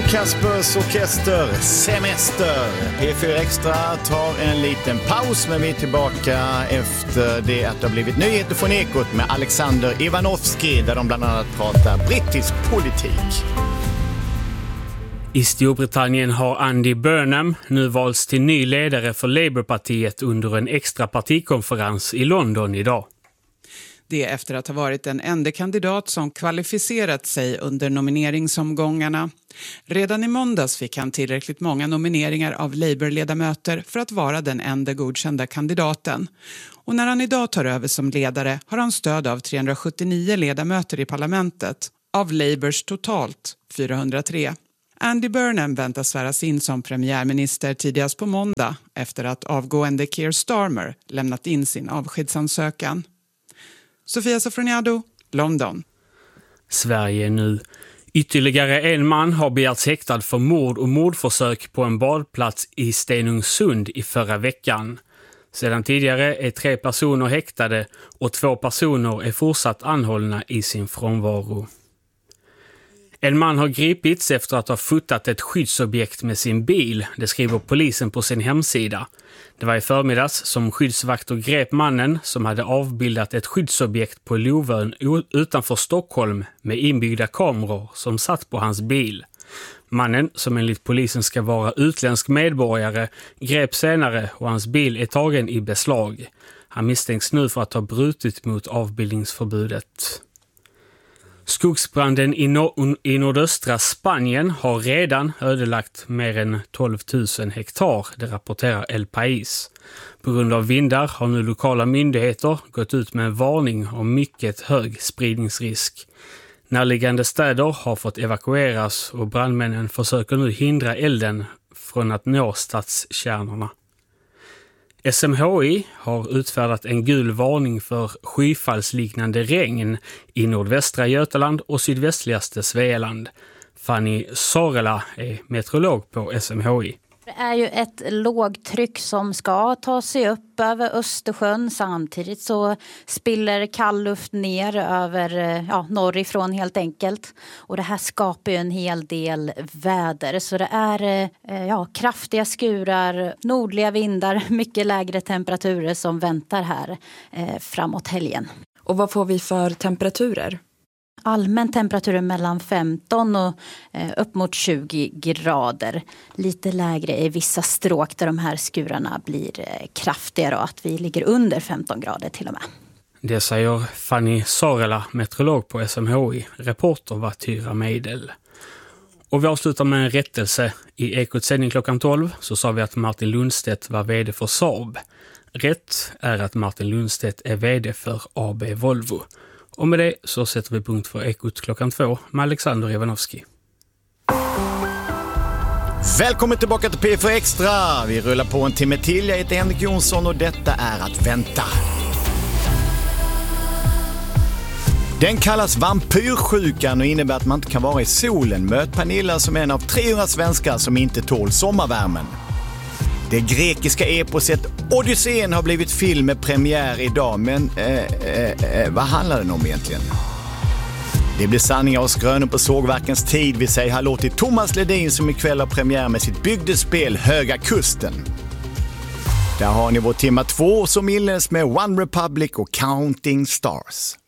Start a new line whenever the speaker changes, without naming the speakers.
Kaspers orkester, Semester. P4 Extra tar en liten paus, men vi är tillbaka efter det att det har blivit nyheter från Ekot med Alexander Ivanovski, där de bland annat pratar brittisk politik.
I Storbritannien har Andy Burnham nu valts till ny ledare för Labourpartiet under en extra partikonferens i London idag.
Det är efter att ha varit den enda kandidat som kvalificerat sig under nomineringsomgångarna. Redan i måndags fick han tillräckligt många nomineringar av Labour-ledamöter för att vara den enda godkända kandidaten. Och när han idag tar över som ledare har han stöd av 379 ledamöter i parlamentet, av Labours totalt 403. Andy Burnham väntas sväras in som premiärminister tidigast på måndag efter att avgående Keir Starmer lämnat in sin avskedsansökan. Sofia Sofroniado, London.
Sverige nu. Ytterligare en man har begärts häktad för mord och mordförsök på en badplats i Stenungsund i förra veckan. Sedan tidigare är 3 personer häktade och 2 personer är fortsatt anhållna i sin frånvaro. En man har gripits efter att ha fotat ett skyddsobjekt med sin bil, det skriver polisen på sin hemsida. Det var i förmiddags som skyddsvakter grep mannen som hade avbildat ett skyddsobjekt på Lovön utanför Stockholm med inbyggda kameror som satt på hans bil. Mannen, som enligt polisen ska vara utländsk medborgare, grep senare och hans bil är tagen i beslag. Han misstänks nu för att ha brutit mot avbildningsförbudet. Skogsbranden i nordöstra Spanien har redan ödelagt mer än 12 000 hektar, det rapporterar El País. På grund av vindar har nu lokala myndigheter gått ut med en varning om mycket hög spridningsrisk. Närliggande städer har fått evakueras och brandmännen försöker nu hindra elden från att nå stadskärnorna. SMHI har utfärdat en gul varning för skyfallsliknande regn i nordvästra Götaland och sydvästligaste Svealand. Fanny Sorela är meteorolog på SMHI.
Det är ju ett lågtryck som ska ta sig upp över Östersjön. Samtidigt så spiller kall luft ner över norrifrån helt enkelt. Och det här skapar ju en hel del väder. Så det är kraftiga skurar, nordliga vindar, mycket lägre temperaturer som väntar här framåt helgen.
Och vad får vi för temperaturer?
Allmän temperatur mellan 15 och upp mot 20 grader. Lite lägre i vissa stråk där de här skurarna blir kraftigare och att vi ligger under 15 grader till och med.
Det säger Fanny Sorela, meteorolog på SMHI. Reporter var Tyra Meidel. Och vi avslutar med en rättelse. I Ekots sändning klockan 12 så sa vi att Martin Lundstedt var vd för Saab. Rätt är att Martin Lundstedt är vd för AB Volvo. Och med det så sätter vi punkt för Ekot klockan 2 med Alexander Ivanovski.
Välkommen tillbaka till P4 Extra. Vi rullar på en timme till. Jag heter Henrik Jonsson och detta är Att vänta. Den kallas vampyrsjukan och innebär att man inte kan vara i solen. Möt Pernilla som är en av 300 svenskar som inte tål sommarvärmen. Det grekiska eposet Odysseen har blivit film med premiär idag, men vad handlar den om egentligen? Det blir sanningar och skrönor på sågverkens tid. Vi säger hallå till Thomas Ledin som ikväll har premiär med sitt bygdespel Höga Kusten. Där har ni vår timma 2 som inleds med One Republic och Counting Stars.